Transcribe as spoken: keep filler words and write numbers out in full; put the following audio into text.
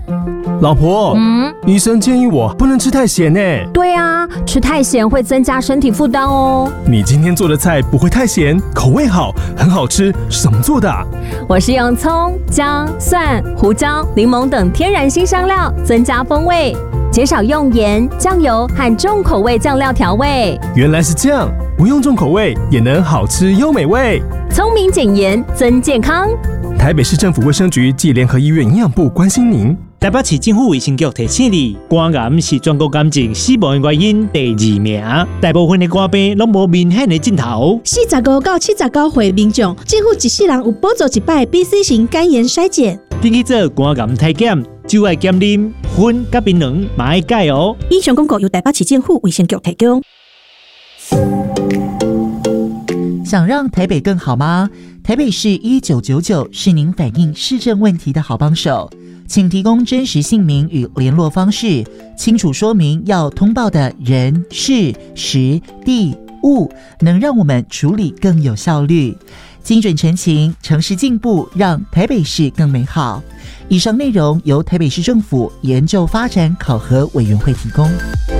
老婆，嗯，医生建议我不能吃太咸呢。 对啊，吃太咸会增加身体负担哦。 你今天做的菜不会太咸，口味好，很好吃，是怎么做的啊？ 我是用葱、姜、蒜、胡椒、柠檬等天然辛香料增加风味，减少用盐、酱油和重口味酱料调味。 原来是这样，不用重口味也能好吃又美味。 聪明减盐增健康。 台北市政府卫生局暨联合医院营养部关心您。 台北市政府卫生局提醒你，肝癌是全国癌症死亡的原因第二名，大部分的肝病拢无明显的镜头。 四十五到七十九岁民众，政府一世人有补助一摆 B C 型肝炎筛检。 登去做肝癌体检，酒爱减啉，薰甲槟榔嘛爱戒哦。 以上广告由台北市政府卫生局提供。 想让台北更好吗？台北市一九九九是您反映市政问题的好帮手，请提供真实姓名与联络方式，清楚说明要通报的人、事、时、地、物，能让我们处理更有效率。精准陈情，诚实进步，让台北市更美好。以上内容由台北市政府研究发展考核委员会提供。